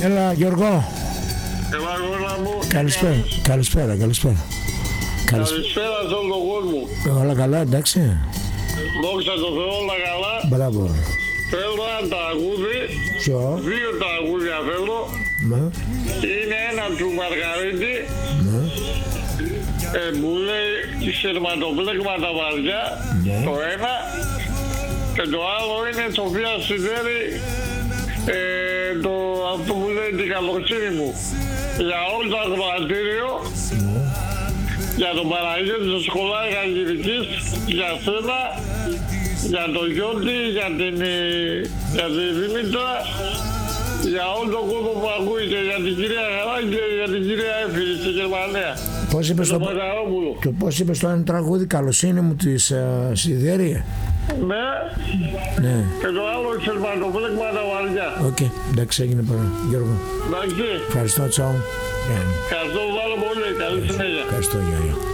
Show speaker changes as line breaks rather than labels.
Έλα Γιώργο.
Έλα γόνα μου.
Καλησπέρα. Καλησπέρα.
Καλησπέρα σε όλο τον κόσμο.
Όλα καλά, εντάξει.
Δόξα τω Θεώ, όλα καλά.
Μπράβο.
Θέλω ένα τραγούδι.
Ποιο?
2 τραγούδια θέλω.
Ναι.
Είναι ένα του Μαργαρίτη.
Ναι.
Που λέει σειρματοπλέγματα βαριά.
Ναι.
Το ένα. Και το άλλο είναι Σοφία Σιδέρη. Αυτό που λέει την καλοσύνη μου. Για όλο το ακροατήριο. Για τον Παναγιώτη στο σχολείο Αγγελικής, για σένα, για τον Γιώτη, για τη Δήμητρα, για όλο τον κόσμο που ακούει και για την κυρία Χαρά και για την κυρία Έφη στη Γερμανία.
Πώς είπες το ένα τραγούδι, καλοσύνη μου της Σιδέρη.
Ναι.
Ναι.
Και το άλλο σειρματοπλέγματα βαριά.
Οκ, εντάξει, έγινε πάρα. Γιώργο.
Εντάξει.
Ευχαριστώ, τσάου.
Ευχαριστώ πάρα πολύ. Καλή συνέχεια.
Ευχαριστώ, γεια.